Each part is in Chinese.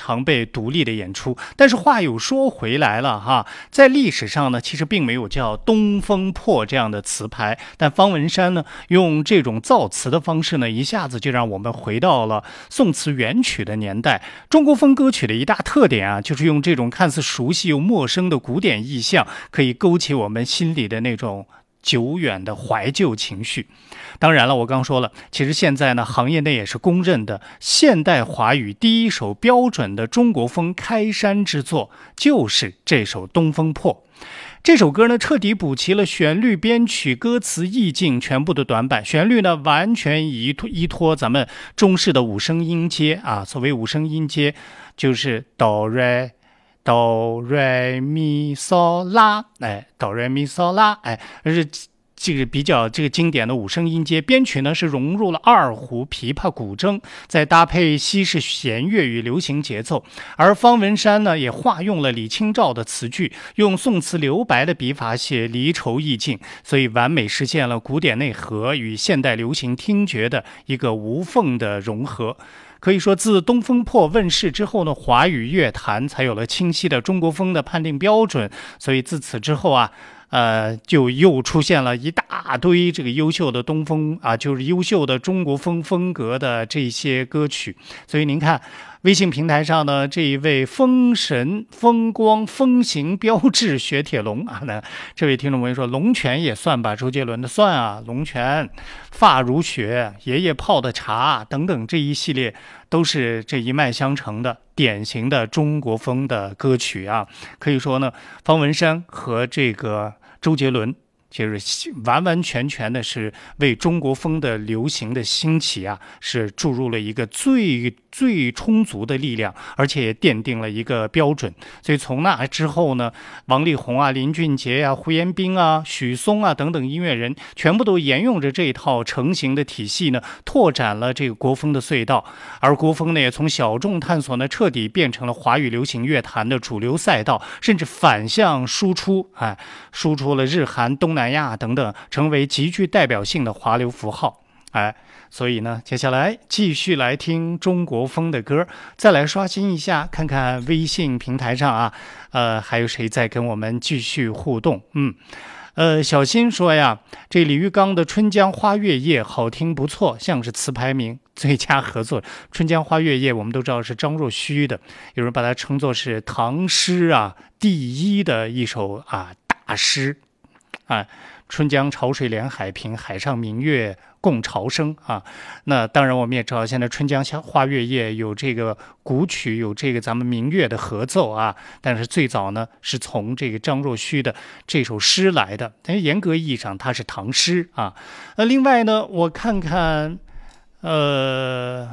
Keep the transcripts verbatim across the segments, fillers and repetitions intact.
常被独立的演出。但是话又说回来了哈，在历史上呢，其实并没有叫东风破这样的词牌，但方文山呢，用这种造词的方式呢，一下子就让我们回到了宋词元曲的年代。中国风歌曲的一大特点啊，就是用这种看似熟悉又陌生的古典意象，可以勾起我们心里的那种久远的怀旧情绪。当然了，我刚说了，其实现在呢，行业内也是公认的，现代华语第一首标准的中国风开山之作，就是这首《东风破》。这首歌呢，彻底补齐了旋律、编曲、歌词、意境全部的短板。旋律呢，完全依托依托咱们中式的五声音阶啊。所谓五声音阶，就是哆来哆来咪嗦拉，哎，哆来咪嗦拉，哎，是这个比较这个经典的五声音阶。编曲呢是融入了二胡、琵琶、古筝，再搭配西式弦乐与流行节奏。而方文山呢也化用了李清照的词句，用宋词留白的笔法写离愁意境，所以完美实现了古典内核与现代流行听觉的一个无缝的融合。可以说，自《东风破》问世之后呢，华语乐坛才有了清晰的中国风的判定标准。所以自此之后啊，呃，就又出现了一大堆这个优秀的东风啊，就是优秀的中国风风格的这些歌曲。所以您看，微信平台上呢，这一位风神、风光、风行标志雪铁龙啊，呢，这位听众朋友说，龙泉也算吧，周杰伦的算啊，龙泉、发如雪、爷爷泡的茶等等，这一系列都是这一脉相承的典型的中国风的歌曲啊。可以说呢，方文山和这个周杰伦就是完完全全的是为中国风的流行的兴起啊，是注入了一个最最充足的力量，而且也奠定了一个标准。所以从那之后呢，王力宏啊、林俊杰啊、胡彦斌啊、许嵩啊等等音乐人，全部都沿用着这一套成型的体系呢，拓展了这个国风的隧道。而国风呢，也从小众探索呢，彻底变成了华语流行乐坛的主流赛道，甚至反向输出，哎，输出了日韩、东南亚等等，成为极具代表性的华流符号。哎，所以呢，接下来继续来听中国风的歌，再来刷新一下，看看微信平台上啊，呃，还有谁在跟我们继续互动？嗯，呃，小新说呀，这李玉刚的《春江花月夜》好听不错，像是词牌名。最佳合作，《春江花月夜》我们都知道是张若虚的，有人把它称作是唐诗啊第一的一首啊大诗啊。春江潮水连海平，海上明月共潮生啊。那当然我们也知道，现在春江花月夜有这个古曲，有这个咱们明月的合奏啊。但是最早呢是从这个张若虚的这首诗来的，但是严格意义上它是唐诗啊。呃，另外呢，我看看，呃，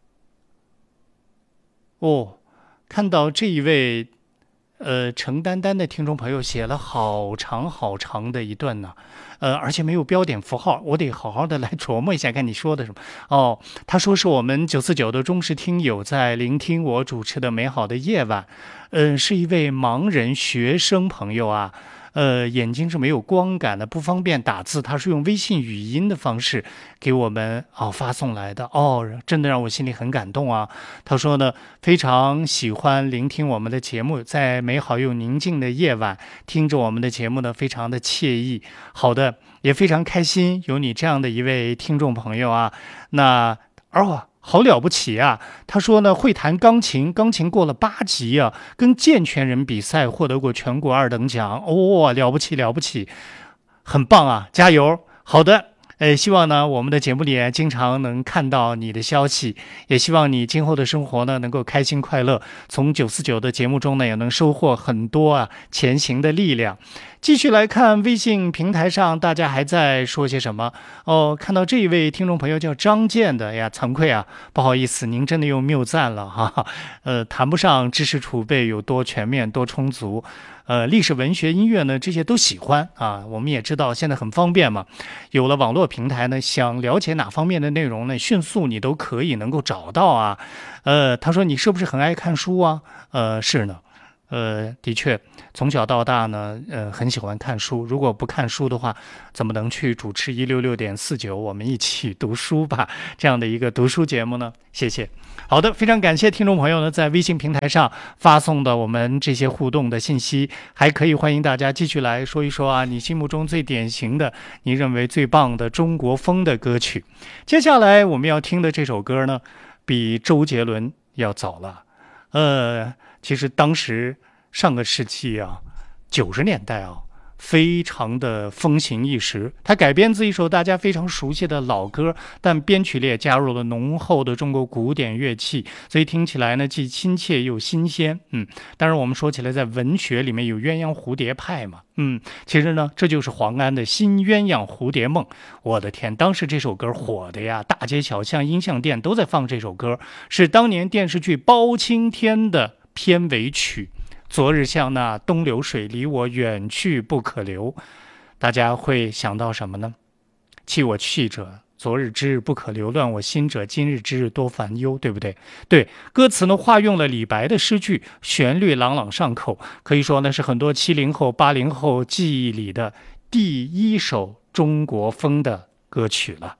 哦，看到这一位。呃，程丹丹的听众朋友写了好长好长的一段呢，呃，而且没有标点符号，我得好好的来琢磨一下，看你说的什么。哦，他说是我们九四九的忠实听友在聆听我主持的美好的夜晚，嗯、呃，是一位盲人学生朋友啊。呃，眼睛是没有光感的，不方便打字，他是用微信语音的方式给我们哦发送来的哦，真的让我心里很感动啊。他说呢，非常喜欢聆听我们的节目，在美好又宁静的夜晚，听着我们的节目呢，非常的惬意。好的，也非常开心有你这样的一位听众朋友啊。那哦。好了不起啊！他说呢，会弹钢琴，钢琴过了八级啊，跟健全人比赛获得过全国二等奖，哦，了不起了不起，很棒啊，加油！好的。呃，希望呢，我们的节目里经常能看到你的消息，也希望你今后的生活呢能够开心快乐。从九四九的节目中呢，也能收获很多啊前行的力量。继续来看微信平台上大家还在说些什么哦。看到这一位听众朋友叫张健的，哎呀，惭愧啊，不好意思，您真的又谬赞了哈。呃，谈不上知识储备有多全面多充足。呃，历史、文学、音乐呢，这些都喜欢啊。我们也知道现在很方便嘛，有了网络平台呢，想了解哪方面的内容呢，迅速你都可以能够找到啊。呃，他说你是不是很爱看书啊？呃，是呢。 呃，的确，从小到大呢，呃，很喜欢看书。如果不看书的话，怎么能去主持一六六点四九我们一起读书吧这样的一个读书节目呢？谢谢。好的，非常感谢听众朋友呢在微信平台上发送的我们这些互动的信息，还可以欢迎大家继续来说一说啊，你心目中最典型的、你认为最棒的中国风的歌曲。接下来我们要听的这首歌呢，比周杰伦要早了。呃，其实当时上个世纪啊，九十年代啊，非常的风行一时。它改编自一首大家非常熟悉的老歌，但编曲里也加入了浓厚的中国古典乐器，所以听起来呢既亲切又新鲜。嗯，当然我们说起来，在文学里面有鸳鸯蝴蝶派嘛。嗯，其实呢，这就是黄安的新鸳鸯蝴蝶梦。我的天，当时这首歌火的呀，大街小巷、音像店都在放这首歌，是当年电视剧《包青天》的片尾曲。昨日像那东流水，离我远去不可留。大家会想到什么呢？弃我去者，昨日之日不可留；乱我心者，今日之日多烦忧，对不对？对，歌词呢化用了李白的诗句，旋律朗朗上口，可以说呢是很多七零后、八零后记忆里的第一首中国风的歌曲了。